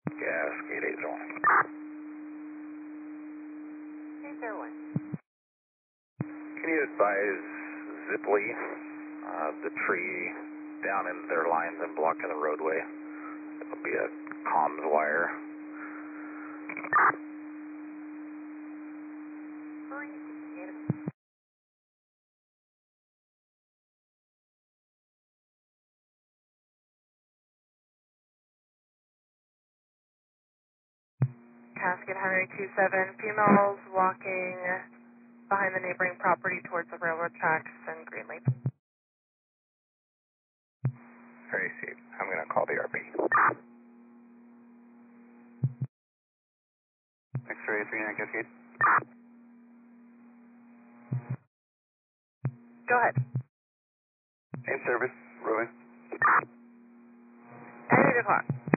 Cascade 801. 801. Can you advise Zipley, the tree down in their lines and blocking the roadway? It'll be a comms wire. Cascade Highway 27, females walking behind the neighboring property towards the railroad tracks and Greenleaf. Received. I'm going to call the RP. X-ray 39 Cascade. Go ahead. In service, Rowan. At 8 o'clock.